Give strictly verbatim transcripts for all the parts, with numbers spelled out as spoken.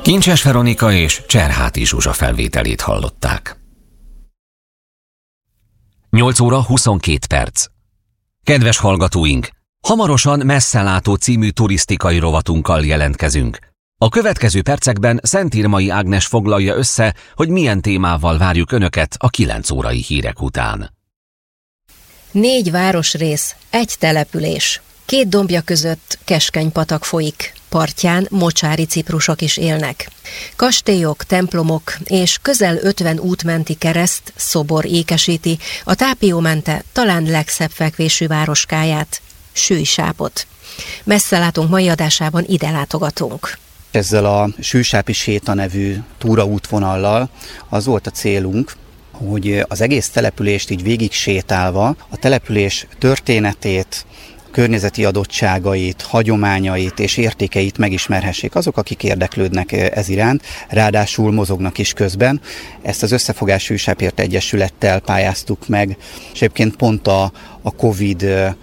Kincses Veronika és Cserháti Zsuzsa felvételét hallották. nyolc óra huszonkét perc. Kedves hallgatóink, hamarosan Messzelátó című turisztikai rovatunkkal jelentkezünk. A következő percekben Szentírmai Ágnes foglalja össze, hogy milyen témával várjuk Önöket a kilenc órai hírek után. Négy városrész, egy település. Két dombja között keskeny patak folyik. Partján mocsári ciprusok is élnek. Kastélyok, templomok és közel ötven útmenti kereszt, szobor ékesíti a Tápiómente talán legszebb fekvésű városkáját, Sűjsápot. Messzelátunk mai adásában ide látogatunk. Ezzel a Sűjsápi séta nevű túraútvonallal az volt a célunk, hogy az egész települést így végig sétálva, a település történetét, környezeti adottságait, hagyományait és értékeit megismerhessék azok, akik érdeklődnek ez iránt, ráadásul mozognak is közben. Ezt az Összefogás Sűjsáp Egyesülettel pályáztuk meg, és egyébként pont a, a Covid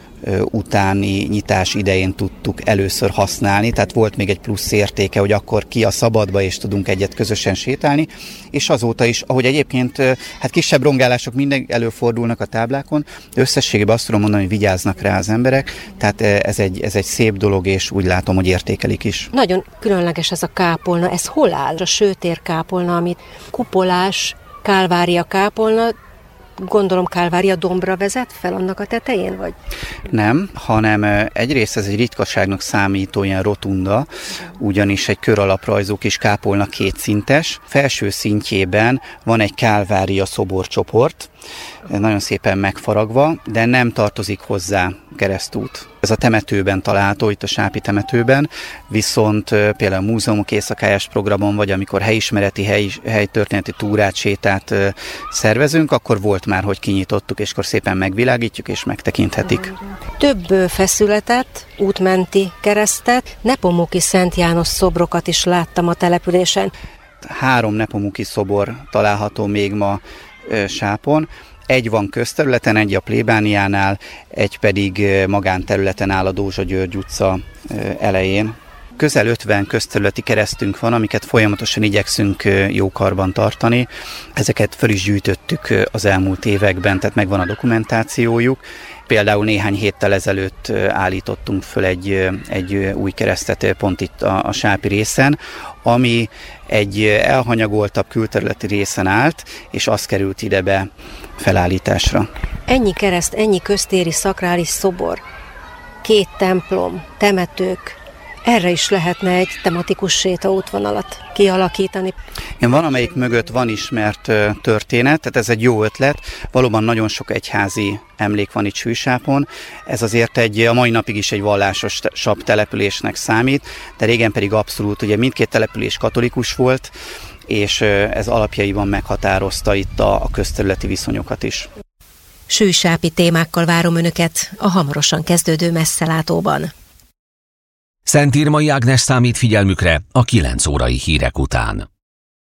utáni nyitás idején tudtuk először használni, tehát volt még egy plusz értéke, hogy akkor ki a szabadba, és tudunk egyet közösen sétálni, és azóta is, ahogy egyébként hát kisebb rongálások mindig előfordulnak a táblákon, de összességében azt tudom mondani, hogy vigyáznak rá az emberek, tehát ez egy, ez egy szép dolog, és úgy látom, hogy értékelik is. Nagyon különleges ez a kápolna, ez hol áll? A Sőtér kápolna, amit kupolás, Kálvária kápolna, gondolom Kálvária dombra vezet fel annak a tetején, vagy? Nem, hanem egyrészt ez egy ritkaságnak számító ilyen rotunda, ugyanis egy kör alaprajzú kis kápolna kétszintes. Felső szintjében van egy Kálvária szoborcsoport, nagyon szépen megfaragva, de nem tartozik hozzá keresztút. Ez a temetőben található, itt a sápi temetőben, viszont például a múzeumok éjszakájás programon, vagy amikor helyismereti, hely, helytörténeti túrát, sétát szervezünk, akkor volt már, hogy kinyitottuk, és akkor szépen megvilágítjuk, és megtekinthetik. Több feszületet, útmenti keresztet, Nepomuki Szent János szobrokat is láttam a településen. Három Nepomuki szobor található még ma Sápon. Egy van közterületen, egy a plébániánál, egy pedig magánterületen áll a Dózsa György utca elején. Közel ötven közterületi keresztünk van, amiket folyamatosan igyekszünk jó karban tartani. Ezeket föl is gyűjtöttük az elmúlt években, tehát megvan a dokumentációjuk. Például néhány héttel ezelőtt állítottunk föl egy, egy új keresztet pont itt a, a sápi részen, ami egy elhanyagoltabb külterületi részen állt, és az került ide be felállításra. Ennyi kereszt, ennyi köztéri szakrális szobor, két templom, temetők, erre is lehetne egy tematikus sétaútvonalat kialakítani. Igen, van, amelyik mögött van ismert történet, tehát ez egy jó ötlet. Valóban nagyon sok egyházi emlék van itt Sűjsápon. Ez azért egy, a mai napig is egy vallásosabb településnek számít, de régen pedig abszolút, ugye mindkét település katolikus volt, és ez alapjaiban meghatározta itt a, a közterületi viszonyokat is. Sűjsápi témákkal várom Önöket a hamarosan kezdődő Messzelátóban. Szentírmai Ágnes számít figyelmükre a kilenc órai hírek után.